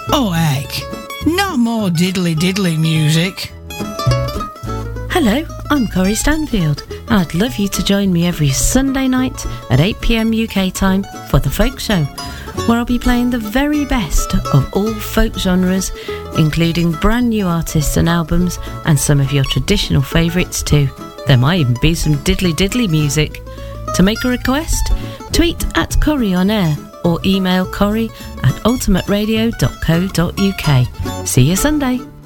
Oh heck, not more diddly diddly music. Hello, I'm Corrie Stanfield. I'd love you to join me every Sunday night at 8 p.m. UK time for The Folk Show, where I'll be playing the very best of all folk genres, including brand new artists and albums, and some of your traditional favourites too. There might even be some diddly diddly music. To make a request, tweet at Corrie on air or email Corrie@ultimateradio.co.uk. See you Sunday.